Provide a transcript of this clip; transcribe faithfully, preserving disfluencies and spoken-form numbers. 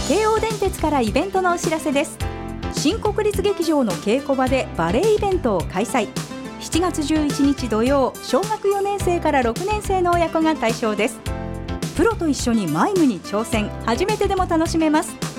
京王電鉄からイベントのお知らせです。新国立劇場の稽古場でバレエイベントを開催。しちがつじゅういちにち土曜、小学よねん生からろくねん生の親子が対象です。プロと一緒にマイムに挑戦、初めてでも楽しめます。